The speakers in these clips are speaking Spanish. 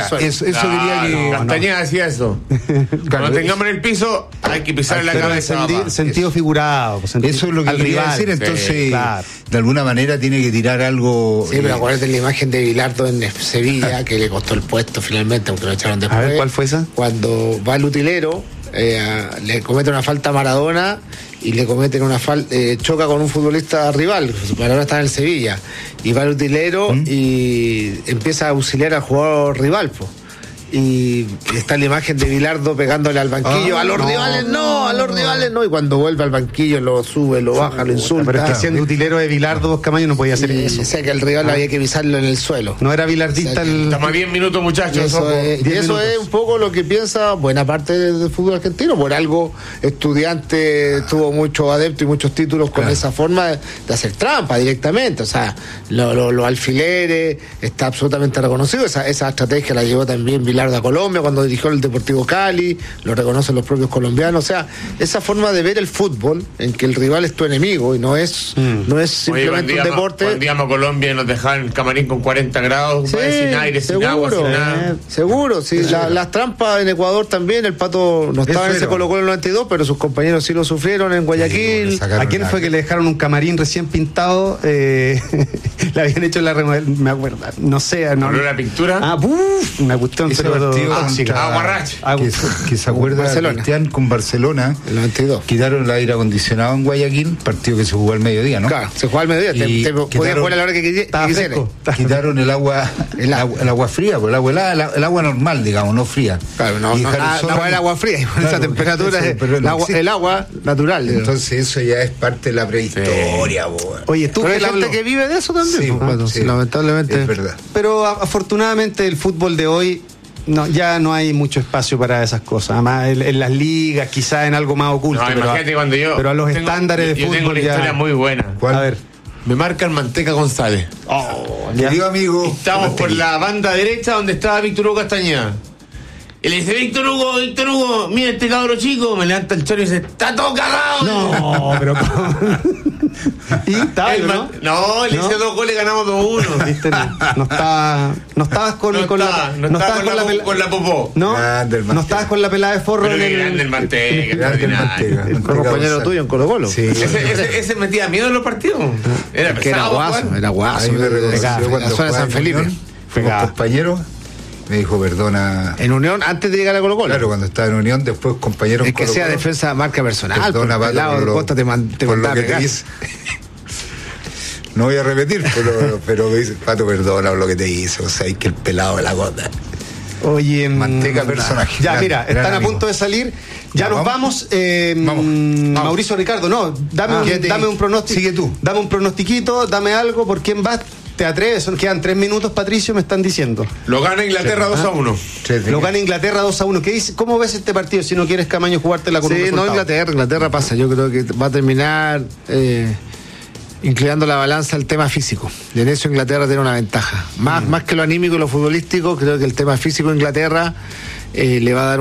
acá. Eso quería que... Castañeda decía eso. Cuando tengamos en el piso, hay que pisar la cabeza. Sentido figurado. Eso es lo que quería decir. Entonces, claro, de alguna manera tiene que tirar algo. Sí, pero acuérdate la imagen de Bilardo en Sevilla, que le costó el puesto finalmente, aunque lo echaron después. A ver, ¿cuál fue esa? Cuando va el utilero, le comete una falta a Maradona y le cometen una falta, choca con un futbolista rival. Maradona está en el Sevilla y va el utilero y empieza a auxiliar al jugador rival, pues. Y está la imagen de Bilardo pegándole al banquillo, a los rivales no, y cuando vuelve al banquillo lo sube, lo baja, lo insulta. Pero es que siendo utilero de Bilardo, Camaño no podía hacer eso. O sea que el rival había que pisarlo en el suelo. No era bilardista. O sea que, estamos a 10 minutos, muchachos. Y eso es un poco lo que piensa buena parte del fútbol argentino. Por algo, Estudiante tuvo muchos adeptos y muchos títulos con esa forma de hacer trampa directamente. O sea, los alfileres, está absolutamente reconocido. Esa estrategia la llevó también Bilardo a Colombia cuando dirigió el Deportivo Cali, lo reconocen los propios colombianos. O sea, esa forma de ver el fútbol en que el rival es tu enemigo y no es simplemente un deporte. Cuando íbamos a Colombia y nos dejaban el camarín con 40 grados, sí, sin aire, seguro, sin agua, sin nada. Seguro, sí. Las trampas en Ecuador también, el Pato no estaba en ese Colo-Colo en el 92, pero sus compañeros sí lo sufrieron en Guayaquil. ¿A quién fue que le dejaron un camarín recién pintado? Le habían hecho la remodelación, me acuerdo, no sé. ¿No la pintura? Una cuestión Aguarrache. Que se acuerda de Cristian con Barcelona, el 92. Quitaron el aire acondicionado en Guayaquil, partido que se jugó al mediodía, ¿no? Claro, se jugó al mediodía, te podías jugar a la hora que quisieras. Quitaron el agua fría, pues el agua normal, digamos, no fría. Claro, no el agua fría, y con esa temperatura el agua natural. Entonces eso ya es parte de la prehistoria, Oye, tú hay gente que vive de eso también, sí, lamentablemente. Es verdad. Pero afortunadamente el fútbol de hoy ya no hay mucho espacio para esas cosas. Además, en las ligas, quizás en algo más oculto. No, imagínate cuando pero a los estándares de fútbol. Yo tengo una historia muy buena. ¿Cuál? A ver. Me marca el Manteca González. Querido amigo. Estamos por la banda derecha donde estaba Víctor Hugo Castañeda. Y le dice, Víctor Hugo, mira este cabro chico. Me levanta el choro y dice, está todo cagado. No, pero ¿y estaba, no, le hice 2 goles, ganamos 2-1. ¿Viste? No estabas con la popó. No estabas con la pelada de forro. Pero qué grande el Manteca. El compañero tuyo en Colo-Colo. Sí. Ese metía miedo en los partidos. Era pesado. Era guaso. En la zona de San Felipe. Fuimos compañeros. Me dijo, perdona. En Unión, antes de llegar a Colo-Colo. Claro, cuando estaba en Unión, después compañeros. Es que sea defensa marca personal. Perdona, Pato, por lo que te hice. No voy a repetir, pero me dice, Pato, perdona por lo que te hizo. O sea, hay que el pelado de la gota. Oye, Manteca personaje. Ya, mira, están a punto de salir. Ya nos vamos. Mauricio Ricardo, dame un pronóstico. Sigue tú. Dame un pronostiquito, dame algo. ¿Por quién vas? ¿Te atreves? Quedan 3 minutos, Patricio, me están diciendo. Lo gana Inglaterra 2-1. Lo gana Inglaterra 2-1. ¿Qué dice? ¿Cómo ves este partido si no quieres, Camaño, jugártela con un resultado? Inglaterra pasa. Yo creo que va a terminar inclinando la balanza al tema físico. Y en eso Inglaterra tiene una ventaja. Más que lo anímico y lo futbolístico, creo que el tema físico de Inglaterra le va a dar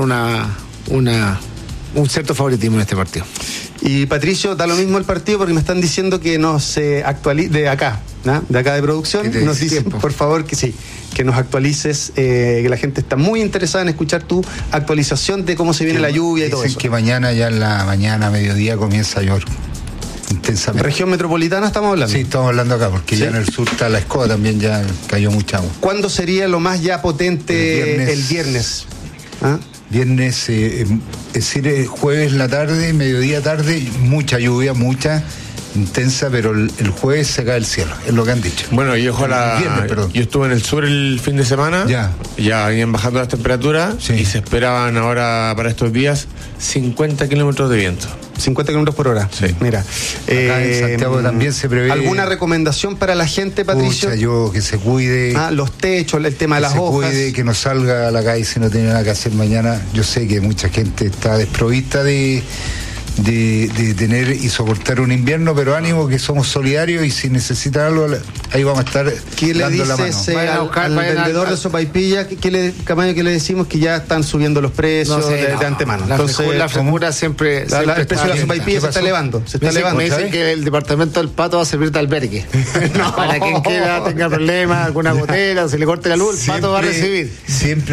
un cierto favoritismo en este partido. Y Patricio, da lo mismo el partido porque me están diciendo que nos actualice de acá de producción, nos dicen por favor que nos actualices, que la gente está muy interesada en escuchar tu actualización de cómo se viene la lluvia y todo eso. Dicen que mañana, ya en la mañana, mediodía, comienza a llover intensamente. ¿Región metropolitana estamos hablando? Sí, estamos hablando acá, porque ya en el sur está la Escoda, también ya cayó mucha agua. ¿Cuándo sería lo más ya potente? El viernes. Viernes, es decir, jueves la tarde, mediodía tarde, mucha lluvia, mucha intensa, pero el jueves se cae el cielo, es lo que han dicho. Bueno, yo estuve en el sur el fin de semana, ya venían bajando las temperaturas y se esperaban ahora para estos días 50 kilómetros de viento. 50 kilómetros por hora. Sí. Mira. Acá en Santiago también se prevé. ¿Alguna recomendación para la gente, Patricio? Que se cuide. Los techos, el tema de las hojas. Que se cuide, que no salga a la calle si no tiene nada que hacer mañana. Yo sé que mucha gente está desprovista de tener y soportar un invierno, pero ánimo, que somos solidarios y si necesitan algo, ahí vamos a estar. ¿Qué le dices al vendedor de sopaipilla? Camaño, que le decimos que ya están subiendo los precios de antemano? Entonces, la frescura siempre el precio de la sopaipilla se está elevando. Me dicen que el departamento del Pato va a servir de albergue. Para quien quiera, tenga problemas, alguna gotera, se le corte la luz, el Pato va a recibir. Siempre